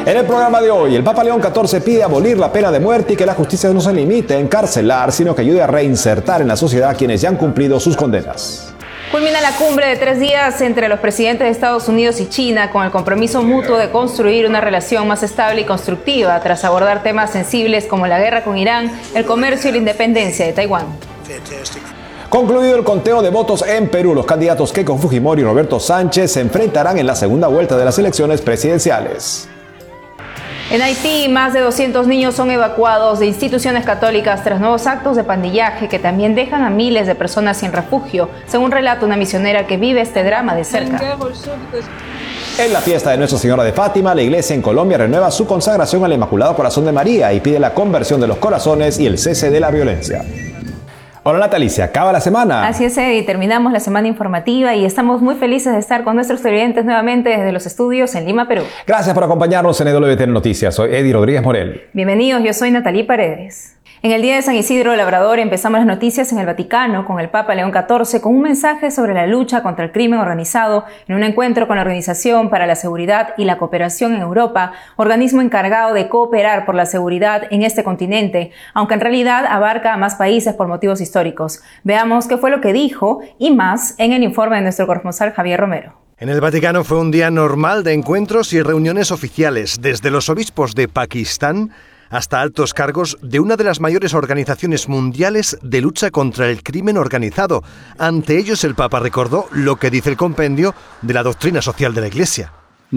En el programa de hoy, el Papa León XIV pide abolir la pena de muerte y que la justicia no se limite a encarcelar, sino que ayude a reinsertar en la sociedad a quienes ya han cumplido sus condenas. Culmina la cumbre de 3 días entre los presidentes de Estados Unidos y China con el compromiso mutuo de construir una relación más estable y constructiva tras abordar temas sensibles como la guerra con Irán, el comercio y la independencia de Taiwán. Concluido el conteo de votos en Perú, los candidatos Keiko Fujimori y Roberto Sánchez se enfrentarán en la segunda vuelta de las elecciones presidenciales. En Haití, más de 200 niños son evacuados de instituciones católicas tras nuevos actos de pandillaje que también dejan a miles de personas sin refugio, según relata una misionera que vive este drama de cerca. En la fiesta de Nuestra Señora de Fátima, la iglesia en Colombia renueva su consagración al Inmaculado Corazón de María y pide la conversión de los corazones y el cese de la violencia. Hola Natalie, se acaba la semana. Así es, Eddie, terminamos la semana informativa y estamos muy felices de estar con nuestros televidentes nuevamente desde los estudios en Lima, Perú. Gracias por acompañarnos en EWTN Noticias. Soy Eddie Rodríguez Morel. Bienvenidos, yo soy Natalie Paredes. En el Día de San Isidro Labrador empezamos las noticias en el Vaticano con el Papa León XIV con un mensaje sobre la lucha contra el crimen organizado en un encuentro con la Organización para la Seguridad y la Cooperación en Europa, organismo encargado de cooperar por la seguridad en este continente, aunque en realidad abarca a más países por motivos históricos. Veamos qué fue lo que dijo y más en el informe de nuestro corresponsal Javier Romero. En el Vaticano fue un día normal de encuentros y reuniones oficiales, desde los obispos de Pakistán hasta altos cargos de una de las mayores organizaciones mundiales de lucha contra el crimen organizado. Ante ellos el Papa recordó lo que dice el compendio de la doctrina social de la Iglesia.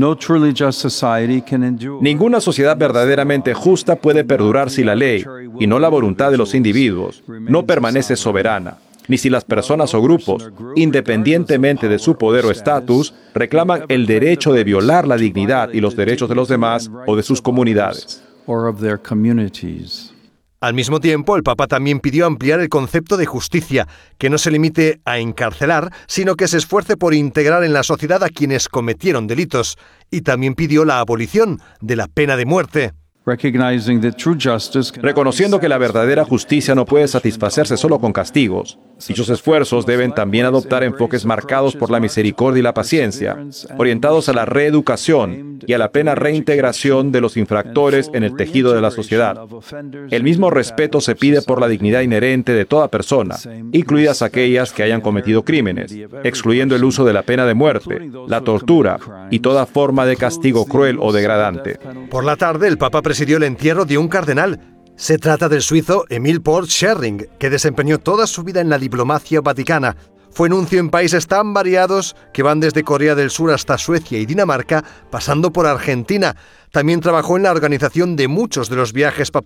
Ninguna sociedad verdaderamente justa puede perdurar si la ley, y no la voluntad de los individuos, no permanece soberana, ni si las personas o grupos, independientemente de su poder o estatus, reclaman el derecho de violar la dignidad y los derechos de los demás o de sus comunidades. Al mismo tiempo, el Papa también pidió ampliar el concepto de justicia, que no se limite a encarcelar, sino que se esfuerce por integrar en la sociedad a quienes cometieron delitos, y también pidió la abolición de la pena de muerte. Reconociendo que la verdadera justicia no puede satisfacerse solo con castigos, dichos esfuerzos deben también adoptar enfoques marcados por la misericordia y la paciencia, orientados a la reeducación y a la plena reintegración de los infractores en el tejido de la sociedad. El mismo respeto se pide por la dignidad inherente de toda persona, incluidas aquellas que hayan cometido crímenes, excluyendo el uso de la pena de muerte, la tortura y toda forma de castigo cruel o degradante. Por la tarde, el Papa presidió el entierro de un cardenal. Se trata del suizo Emil Port Schering, que desempeñó toda su vida en la diplomacia vaticana. Fue nuncio en países tan variados que van desde Corea del Sur hasta Suecia y Dinamarca, pasando por Argentina. También trabajó en la organización de muchos de los viajes papales